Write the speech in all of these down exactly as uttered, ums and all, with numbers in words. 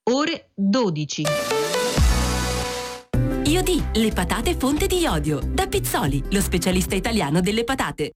ore dodici. Iodì, le patate fonte di iodio. Da Pizzoli, lo specialista italiano delle patate.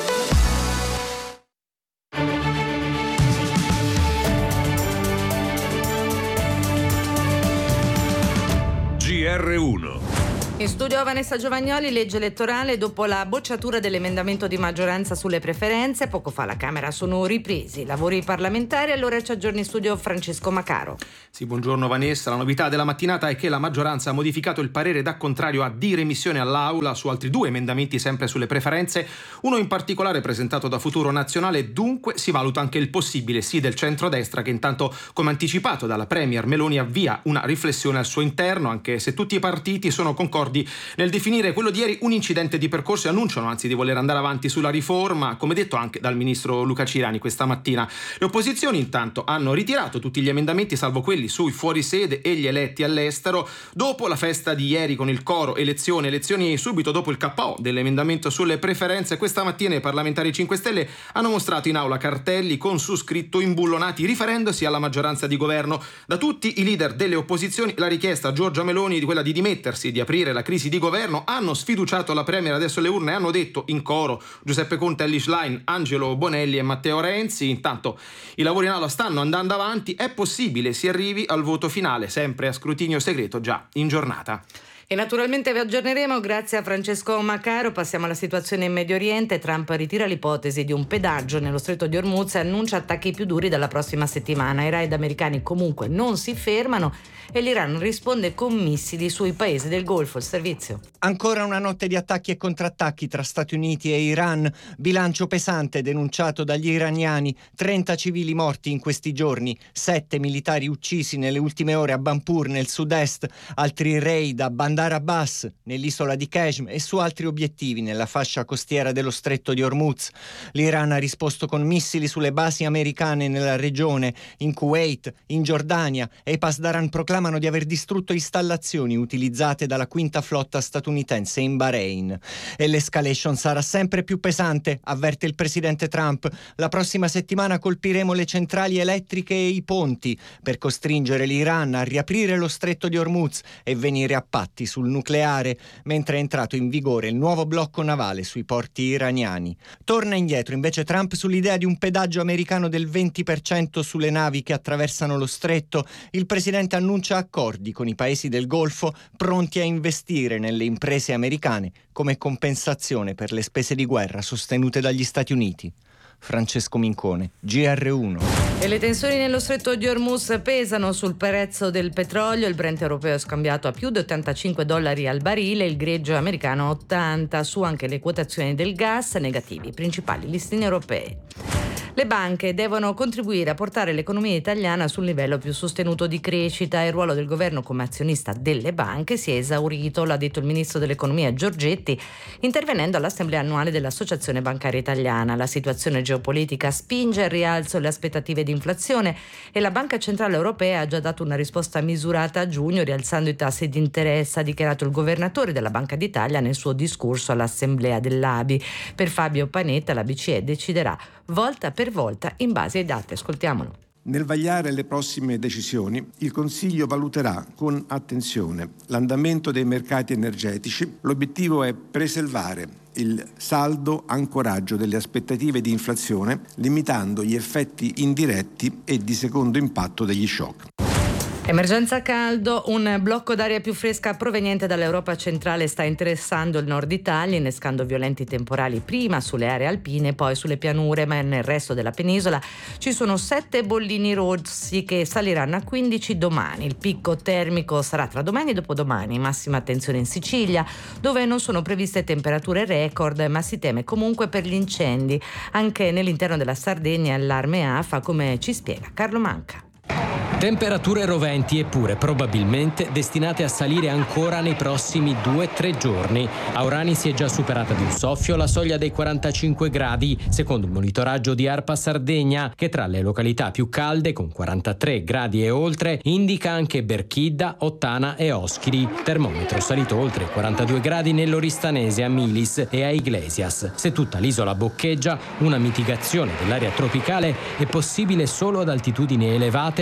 G R uno. In studio Vanessa Giovagnoli, legge elettorale. Dopo la bocciatura dell'emendamento di maggioranza sulle preferenze, poco fa alla Camera sono ripresi i lavori parlamentari. Allora ci aggiorna in studio Francesco Macaro. Sì, buongiorno Vanessa. La novità della mattinata è che la maggioranza ha modificato il parere da contrario a diremissione all'Aula su altri due emendamenti sempre sulle preferenze, uno in particolare presentato da Futuro Nazionale. Dunque si valuta anche il possibile sì del centrodestra, che intanto, come anticipato dalla Premier Meloni, avvia una riflessione al suo interno, anche se tutti i partiti sono concordi nel definire quello di ieri un incidente di percorso e annunciano anzi di voler andare avanti sulla riforma, come detto anche dal ministro Luca Cirani questa mattina. Le opposizioni intanto hanno ritirato tutti gli emendamenti salvo quelli sui fuorisede e gli eletti all'estero. Dopo la festa di ieri con il coro elezioni, elezioni subito dopo il K O dell'emendamento sulle preferenze, questa mattina i parlamentari cinque Stelle hanno mostrato in aula cartelli con su scritto imbullonati riferendosi alla maggioranza di governo. Da tutti i leader delle opposizioni la richiesta a Giorgia Meloni di quella di dimettersi, di aprire la crisi di governo. Hanno sfiduciato la Premier adesso alle urne e hanno detto in coro Giuseppe Conte, Elly Schlein, Angelo Bonelli e Matteo Renzi. Intanto i lavori in aula stanno andando avanti, è possibile si arrivi al voto finale sempre a scrutinio segreto già in giornata. E naturalmente vi aggiorneremo grazie a Francesco Macaro. Passiamo alla situazione in Medio Oriente. Trump ritira l'ipotesi di un pedaggio nello stretto di Hormuz e annuncia attacchi più duri dalla prossima settimana. I raid americani comunque non si fermano e l'Iran risponde con missili sui paesi del Golfo. Il servizio. Ancora una notte di attacchi e contrattacchi tra Stati Uniti e Iran. Bilancio pesante denunciato dagli iraniani. trenta civili morti in questi giorni, sette militari uccisi nelle ultime ore a Banpur nel sud-est, altri raid a Bandar Abbas, nell'isola di Qeshm e su altri obiettivi nella fascia costiera dello stretto di Hormuz. L'Iran ha risposto con missili sulle basi americane nella regione, in Kuwait, in Giordania, e i Pasdaran proclamano di aver distrutto installazioni utilizzate dalla quinta flotta statunitense in Bahrain. E l'escalation sarà sempre più pesante, avverte il presidente Trump. La prossima settimana colpiremo le centrali elettriche e i ponti per costringere l'Iran a riaprire lo stretto di Hormuz e venire a patti sul nucleare, mentre è entrato in vigore il nuovo blocco navale sui porti iraniani. Torna indietro invece Trump sull'idea di un pedaggio americano del venti per cento sulle navi che attraversano lo stretto. Il presidente annuncia accordi con i paesi del Golfo pronti a investire nelle imprese americane come compensazione per le spese di guerra sostenute dagli Stati Uniti. Francesco Mincone, G R uno. E le tensioni nello stretto di Hormuz pesano sul prezzo del petrolio. Il Brent europeo è scambiato a più di ottantacinque dollari al barile, il greggio americano ottanta. Su anche le quotazioni del gas, negativi i principali listini europei. Le banche devono contribuire a portare l'economia italiana sul livello più sostenuto di crescita. Il ruolo del governo come azionista delle banche si è esaurito, l'ha detto il ministro dell'economia Giorgetti, intervenendo all'assemblea annuale dell'Associazione Bancaria Italiana. La situazione geopolitica spinge al rialzo le aspettative di inflazione e la Banca Centrale Europea ha già dato una risposta misurata a giugno, rialzando i tassi di interesse, ha dichiarato il governatore della Banca d'Italia nel suo discorso all'assemblea dell'A B I. Per Fabio Panetta la B C E deciderà volta per volta in base ai dati. Ascoltiamolo. Nel vagliare le prossime decisioni, il Consiglio valuterà con attenzione l'andamento dei mercati energetici. L'obiettivo è preservare il saldo ancoraggio delle aspettative di inflazione, limitando gli effetti indiretti e di secondo impatto degli shock. Emergenza caldo, un blocco d'aria più fresca proveniente dall'Europa centrale sta interessando il nord Italia, innescando violenti temporali prima sulle aree alpine, poi sulle pianure, ma nel resto della penisola ci sono sette bollini rossi che saliranno a quindici domani. Il picco termico sarà tra domani e dopodomani, massima attenzione in Sicilia, dove non sono previste temperature record, ma si teme comunque per gli incendi. Anche nell'interno della Sardegna allarme A F A, come ci spiega Carlo Manca. Temperature roventi eppure probabilmente destinate a salire ancora nei prossimi due tre giorni. A Orani si è già superata di un soffio la soglia dei quarantacinque gradi, secondo un monitoraggio di ARPA Sardegna, che tra le località più calde, con quarantatré gradi e oltre, indica anche Berchidda, Ottana e Oschidi. Termometro salito oltre i quarantadue gradi nell'Oristanese, a Milis e a Iglesias. Se tutta l'isola boccheggia, una mitigazione dell'area tropicale è possibile solo ad altitudini elevate e vicino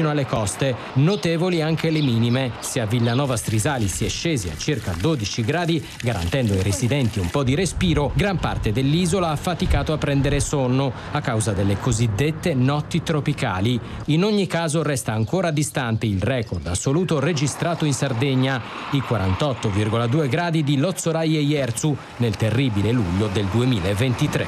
vicino alle coste. Notevoli anche le minime. Se a Villanova Strisali si è scesi a circa dodici gradi, garantendo ai residenti un po' di respiro, gran parte dell'isola ha faticato a prendere sonno a causa delle cosiddette notti tropicali. In ogni caso resta ancora distante il record assoluto registrato in Sardegna, i quarantotto virgola due gradi di Lozzorai e Ierzu nel terribile luglio del duemilaventitré.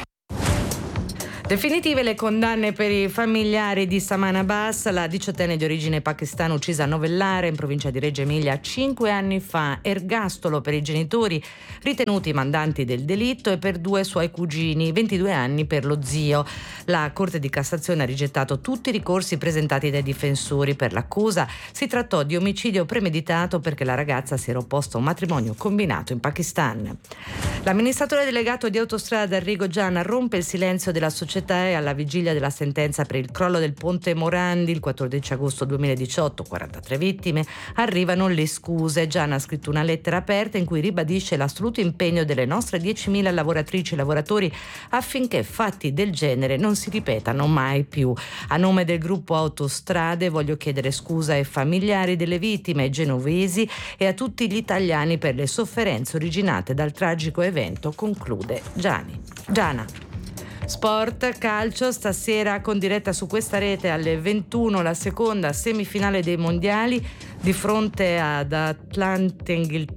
Definitive le condanne per i familiari di Saman Abbas, la diciottenne di origine pakistana uccisa a Novellare in provincia di Reggio Emilia cinque anni fa, ergastolo per i genitori ritenuti mandanti del delitto e per due suoi cugini, ventidue anni per lo zio. La Corte di Cassazione ha rigettato tutti i ricorsi presentati dai difensori. Per l'accusa si trattò di omicidio premeditato perché la ragazza si era opposta a un matrimonio combinato in Pakistan. L'amministratore delegato di Autostrada Arrigo Giana rompe il silenzio della società e alla vigilia della sentenza per il crollo del ponte Morandi il quattordici agosto duemiladiciotto, quarantatré vittime, arrivano le scuse. Giana ha scritto una lettera aperta in cui ribadisce l'assoluto impegno delle nostre diecimila lavoratrici e lavoratori affinché fatti del genere non si ripetano mai più. A nome del gruppo Autostrade voglio chiedere scusa ai familiari delle vittime, ai genovesi e a tutti gli italiani per le sofferenze originate dal tragico evento, conclude Gianni. Giana. Sport, calcio, stasera con diretta su questa rete alle ventuno la seconda semifinale dei mondiali di fronte ad Atlanta,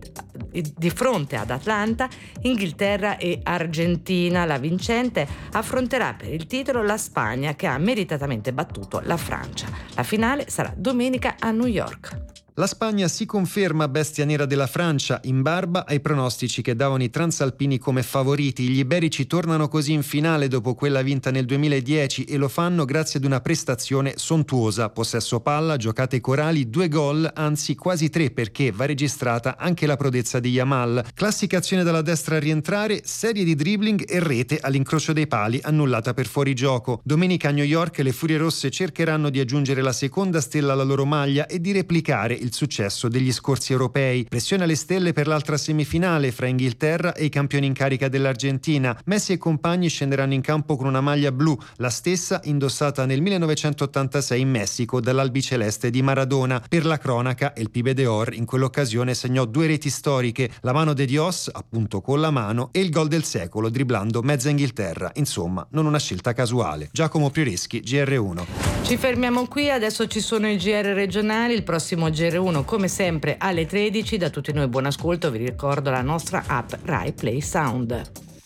di fronte ad Atlanta, Inghilterra e Argentina. La vincente affronterà per il titolo la Spagna, che ha meritatamente battuto la Francia. La finale sarà domenica a New York. La Spagna si conferma bestia nera della Francia, in barba ai pronostici che davano i transalpini come favoriti. Gli iberici tornano così in finale dopo quella vinta nel duemiladieci e lo fanno grazie ad una prestazione sontuosa. Possesso palla, giocate corali, due gol, anzi quasi tre, perché va registrata anche la prodezza di Yamal. Classica azione dalla destra a rientrare, serie di dribbling e rete all'incrocio dei pali, annullata per fuorigioco. Domenica a New York le Furie Rosse cercheranno di aggiungere la seconda stella alla loro maglia e di replicare il successo degli scorsi europei. Pressione alle stelle per l'altra semifinale fra Inghilterra e i campioni in carica dell'Argentina. Messi e compagni scenderanno in campo con una maglia blu, la stessa indossata nel millenovecentottantasei in Messico dall'albiceleste di Maradona. Per la cronaca, El Pibe de Or in quell'occasione segnò due reti storiche, la mano de Dios, appunto con la mano, e il gol del secolo dribblando mezza Inghilterra. Insomma, non una scelta casuale. Giacomo Prioreschi, G R uno. Ci fermiamo qui, adesso ci sono i G R regionali, il prossimo G R uno come sempre alle tredici. Da tutti noi buon ascolto, vi ricordo la nostra app Rai Play Sound.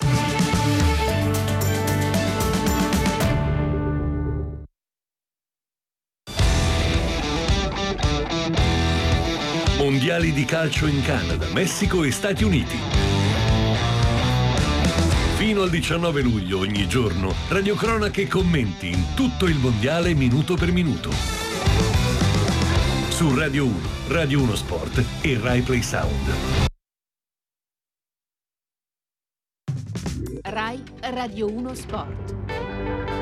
Mondiali di calcio in Canada, Messico e Stati Uniti. Fino al diciannove luglio ogni giorno, radiocronache e commenti in tutto il mondiale minuto per minuto. Su Radio uno, Radio uno Sport e Rai Play Sound. Rai Radio uno Sport.